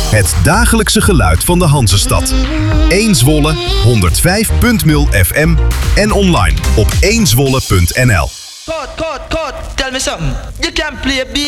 Het dagelijkse geluid van de Hanzestad. 1 Zwolle 105.0 FM en online op 1zwolle.nl. Code, tell me something. You can play